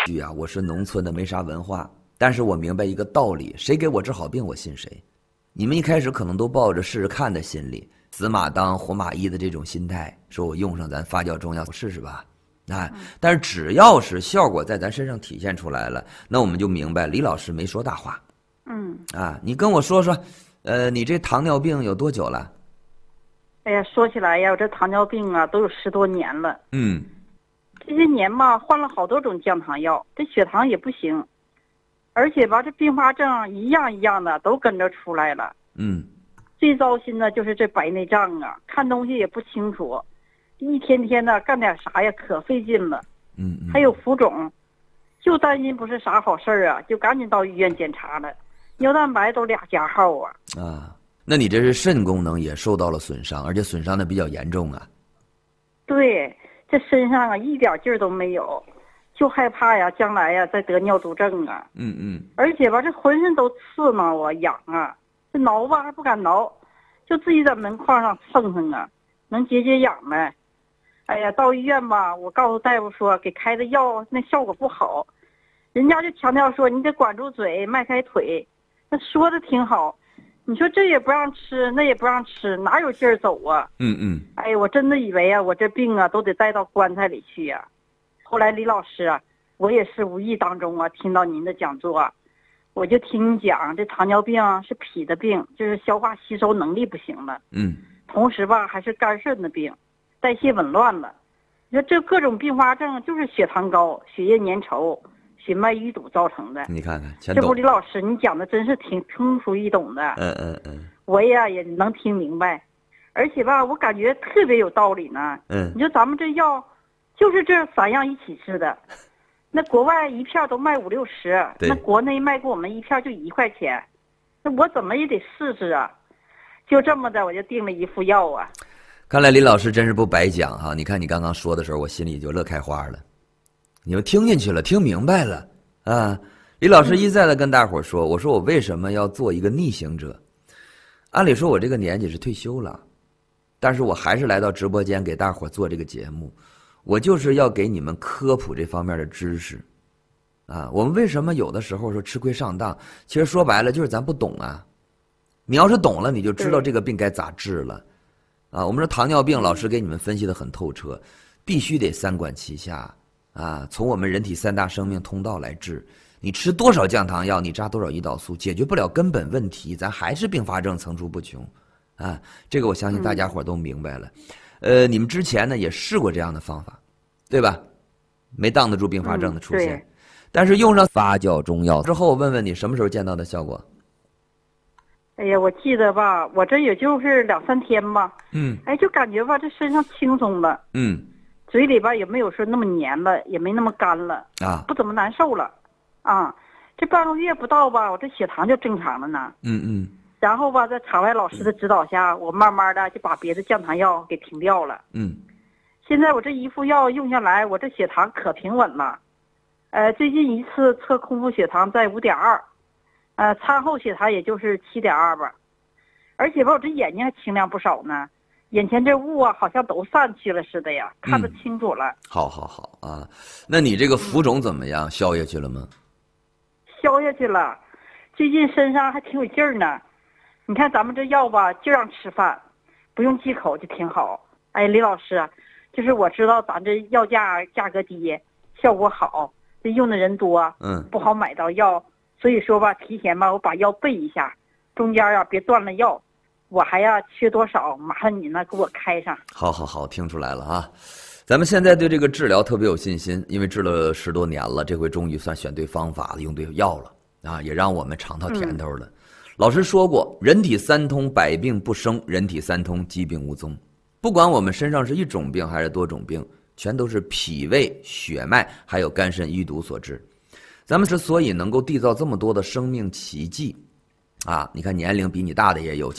句啊，我是农村的，没啥文化，但是我明白一个道理，谁给我治好病，我信谁。你们一开始可能都抱着试试看的心理，死马当活马医的这种心态，说我用上咱发酵中药试试吧。但是只要是效果在咱身上体现出来了，那我们就明白李老师没说大话。你跟我说说，你这糖尿病有多久了？ 哎呀，说起来呀，我这糖尿病啊都有10多年了。这些年吧，换了好多种降糖药，这血糖也不行，而且吧，这并发症一样一样的都跟着出来了。最糟心的就是这白内障啊，看东西也不清楚，一天天的干点啥呀，可费劲了。还有浮肿，就担心不是啥好事啊，就赶紧到医院检查了，尿蛋白都2加号啊。 那你这是肾功能也受到了损伤，而且损伤的比较严重啊。 对，这身上啊一点劲儿都没有，就害怕呀将来呀再得尿毒症啊。而且吧，这浑身都刺挠啊，痒啊，这挠吧还不敢挠，就自己在门框上蹭蹭啊，能解解痒呗。哎呀，到医院吧，我告诉大夫说给开的药那效果不好，人家就强调说你得管住嘴，迈开腿，那说的挺好。你说这也不让吃，那也不让吃，哪有劲儿走啊？哎呀，我真的以为啊，我这病啊都得带到棺材里去呀。后来李老师啊，我也是无意当中啊听到您的讲座啊，我就听你讲，这糖尿病是脾的病，就是消化吸收能力不行了。同时吧，还是肝肾的病，代谢紊乱了。你说这各种并发症就是血糖高、血液粘稠、血脉淤堵造成的。 你看看， 这不李老师你讲的真是挺通俗易懂的。我也能听明白，而且吧，我感觉特别有道理呢。你说咱们这药就是这3样一起吃的，那国外一片都卖50、60，那国内卖给我们一片就1块钱，那我怎么也得试试啊。就这么的，我就订了一副药啊。 看来李老师真是不白讲哈！你看你刚刚说的时候，我心里就乐开花了。你们听进去了，听明白了啊！李老师一再的跟大伙说，我说我为什么要做一个逆行者？按理说我这个年纪是退休了，但是我还是来到直播间给大伙做这个节目，我就是要给你们科普这方面的知识啊！我们为什么有的时候说吃亏上当？其实说白了就是咱不懂啊。你要是懂了，你就知道这个病该咋治了啊！我们说糖尿病，老师给你们分析的很透彻，必须得3管齐下啊！从我们人体3大生命通道来治，你吃多少降糖药，你扎多少胰岛素，解决不了根本问题，咱还是并发症层出不穷啊！这个我相信大家伙都明白了。你们之前呢也试过这样的方法，对吧？没挡得住并发症的出现，但是用上发酵中药之后，我问问你什么时候见到的效果？ 哎呀，我记得吧，我这也就是2、3天吧。就感觉吧，这身上轻松了。嘴里吧也没有说那么黏了，也没那么干了啊，不怎么难受了啊。这半个月不到吧，我这血糖就正常了呢。然后吧，在场外老师的指导下，我慢慢的就把别的降糖药给停掉了。现在我这一副药用下来，我这血糖可平稳了。最近一次测空腹血糖在5.2。餐后血糖也就是7.2吧，而且吧，我这眼睛还清亮不少呢，眼前这雾啊，好像都散去了似的呀，看得清楚了。 好啊，那你这个浮肿怎么样？消下去了吗？ 消下去了，最近身上还挺有劲儿呢。你看咱们这药吧，就让吃饭，不用忌口就挺好。哎，李老师，就是我知道咱这药价格低，效果好，这用的人多，不好买到药。所以说吧，提前吧，我把药备一下，中间啊别断了药，我还缺多少，麻烦你呢给我开上。 好，听出来了啊！咱们现在对这个治疗特别有信心，因为治了10多年了，这回终于算选对方法了，用对药了啊，也让我们尝到甜头了。老师说过，人体3通，百病不生；人体3通，疾病无踪。不管我们身上是一种病还是多种病，全都是脾胃、血脉还有肝肾淤堵所致。咱们之所以能够缔造这么多的生命奇迹，啊，你看年龄比你大的也有。